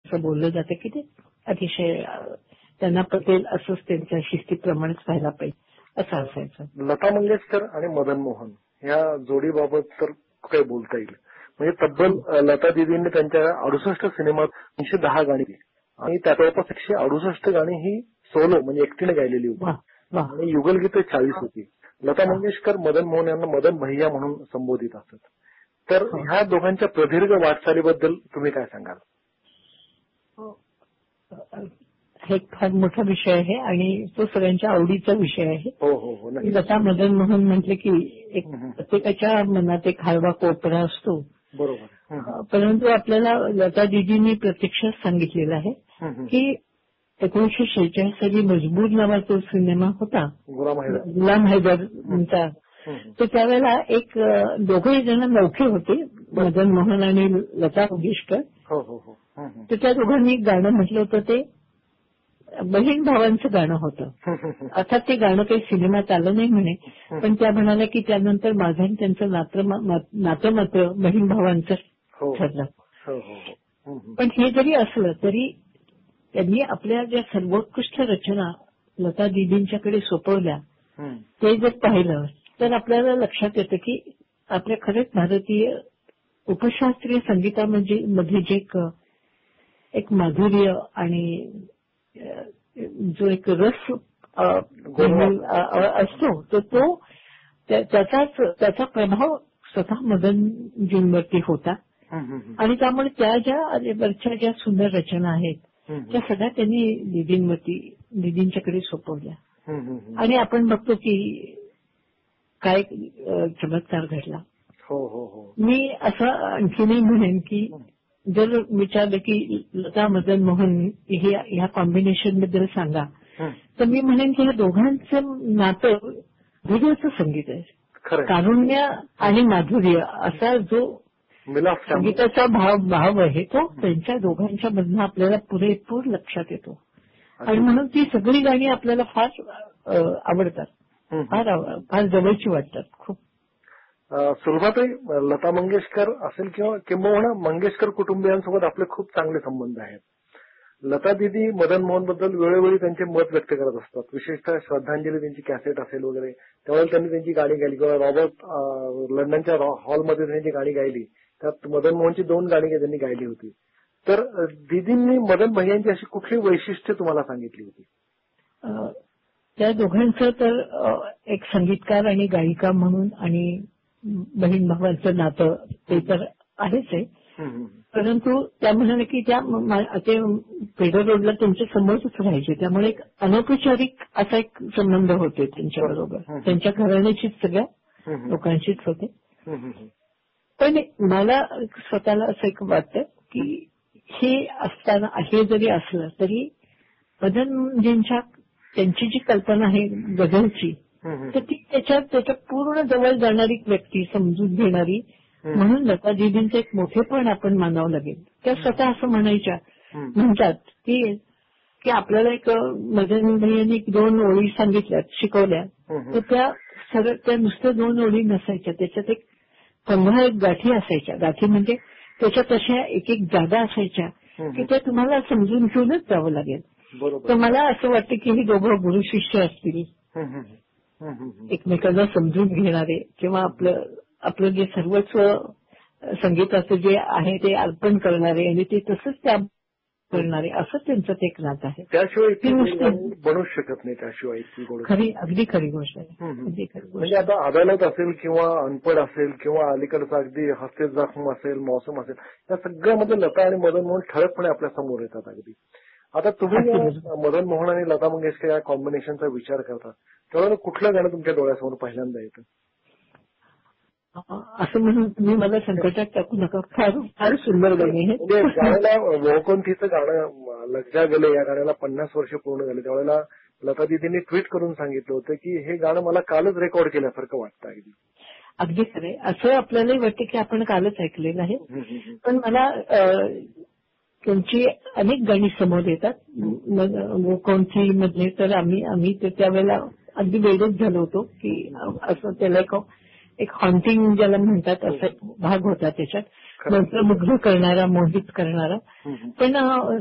असं बोललं जातं की ते अतिशय त्यांना पटेल असंच त्यांच्या शिस्तीप्रमाणेच व्हायला पाहिजे असं असायचं. लता मंगेशकर आणि मदन मोहन या जोडीबाबत तर काही बोलता येईल. म्हणजे तब्बल लता दीदींनी त्यांच्या 68 सिनेमात 310 गाणी आणि त्यातच 168 गाणी ही सोलो म्हणजे एकटीने गायलेली होती आणि युगलगीतं 40 होती. लता मंगेशकर मदन मोहन यांना मदन भैया म्हणून संबोधित असत. तर ह्या दोघांच्या प्रदीर्घ वाटचालीबद्दल तुम्ही काय सांगाल? हा एक फार मोठा विषय आहे आणि तो सगळ्यांच्या आवडीचा विषय आहे. हो. लता मदन मोहन म्हटले की एक प्रत्येकाच्या मनात एक हळवा कोपरा असतो. बरोबर. परंतु आपल्याला लता दीदींनी प्रत्यक्ष सांगितलेलं आहे की 1946 साली मजबूर नावाचा सिनेमा होता गुलाम हैदरचा. तर त्यावेळेला एक दोघे जण नौखे होते, मदन मोहन आणि लता मंगेशकर. तर त्या दोघांनी एक गाणं म्हटलं होतं, ते बहीण भावांचं गाणं होतं. अर्थात ते गाणं काही सिनेमात आलं नाही म्हणे, पण त्या म्हणाल्या की त्यानंतर माझं आणि त्यांचं नातं मात्र बहीण भावांचं ठरलं. पण हे जरी असलं तरी त्यांनी आपल्या ज्या सर्वोत्कृष्ट रचना लता दीदींच्याकडे सोपवल्या ते जर पाहिलं तर आपल्याला लक्षात येतं की आपल्या खरंच भारतीय उपशास्त्रीय संगीतामध्ये जे एक माधुर्य आणि जो एक रस असतो तर तो त्याचा प्रभाव स्वतः मदनजींवरती होता. आणि त्यामुळे त्या वरच्या ज्या सुंदर रचना आहेत त्या सगळ्या त्यांनी दीदींच्याकडे सोपवल्या. आणि आपण बघतो की काय चमत्कार घडला. मी असं आणखीनही म्हणेन की जर विचारलं की लता मदन मोहन ह्या कॉम्बिनेशन बद्दल सांगा तर मी म्हणेन की ह्या दोघांचं नातं वेगळंच संगीत आहे. कारुण्य आणि माधुर्य असा जो संगीताचा भाव आहे तो त्यांच्या दोघांच्या मधनं आपल्याला पुरेपूर लक्षात येतो. आणि म्हणून ती सगळी गाणी आपल्याला फार आवडतात, फार जवळची वाटतात खूप. सुलभाताई, लता मंगेशकर असेल किंवा मंगेशकर कुटुंबियांसोबत आपले खूप चांगले संबंध आहेत. लता दीदी मदन मोहन बद्दल वेळोवेळी त्यांचे मत व्यक्त करत असतात. विशेषतः श्रद्धांजली त्यांची कॅसेट असेल वगैरे त्यावेळेला त्यांनी त्यांची गाणी गायली किंवा रॉबर्ट लंडनच्या हॉलमध्ये त्यांची गाणी गायली. त्यात मदन मोहनची 2 गाणी त्यांनी गायली होती. तर दीदींनी मदन भैयांची अशी कुठली वैशिष्ट्ये तुम्हाला सांगितली होती? त्या दोघांचं तर एक संगीतकार आणि गायिका म्हणून आणि बहीण भावांचं नातं ते तर आहेच आहे. परंतु त्या म्हणाले की त्या पेडर रोडला त्यांच्या समोरच राहायचे, त्यामुळे एक अनौपचारिक असा एक संबंध होते त्यांच्याबरोबर. त्यांच्या घराण्याचीच सगळ्या लोकांशीच होते. पण मला स्वतःला असं एक वाटतं की हे जरी असलं तरी मदनजींच्या त्यांची जी कल्पना आहे गझलची तर ती त्याच्या पूर्ण जवळ जाणारी व्यक्ती, समजून घेणारी, म्हणून लता दीदींचं एक मोठेपण आपण मानावं लागेल. त्या स्वतः असं म्हणतात की आपल्याला एक मदन भैयांनी 2 ओळी सांगितल्यात, शिकवल्या, तर त्या नुसत्या 2 ओळी नसायच्या, त्याच्यात एक 15 गाठी असायच्या. गाठी म्हणजे त्याच्यात अशा एक जागा असायच्या की त्या तुम्हाला समजून घेऊनच जावं लागेल. तर मला असं वाटतं की हे दोघं गुरु शिष्य असतील, एकमेकांना समजून घेणारे किंवा आपलं जे सर्वस्व संगीताचं जे आहे ते अर्पण करणारे आणि ते तसंच त्या करणारे, असं त्यांचं ते एक नातं आहे. त्याशिवाय बनूच शकत नाही. त्याशिवाय अगदी खरी गोष्ट आहे. म्हणजे आता अदालत असेल किंवा अनपढ असेल किंवा अलीकडचा अगदी हस्ते जखम असेल, मौसम असेल, या सगळ्यामध्ये लता आणि मदन मोहन ठळकपणे आपल्या समोर येतात. अगदी आता तुम्ही मदन मोहन आणि लता मंगेशकर या कॉम्बिनेशनचा विचार करता त्यावेळेला कुठलं गाणं तुमच्या डोळ्यासमोर पहिल्यांदा येतं? असं म्हणून तुम्ही मला संकटात टाकू नका. फार सुंदर गाणी आहे. गाण्याला वोकोंथीचं गाणं लग जा गले या गाण्याला 50 वर्ष पूर्ण झाले. त्यावेळेला लता दीदींनी ट्विट करून सांगितलं होतं की हे गाणं मला कालच रेकॉर्ड केल्यासारखं वाटतं. अगदी खरंय. असं आपल्यालाही वाटतं की आपण कालच ऐकलेलं आहे. पण मला त्यांची अनेक गाणी समोर येतात. वोकोंथी मधले तर आम्ही त्यावेळेला अगदी वेगळंच झालो होतो की असं त्याला एक हॉन्टिंग ज्याला म्हणतात असा भाग होता त्याच्यात, मंत्रमुग्ध करणारा, मोहित करणारा. पण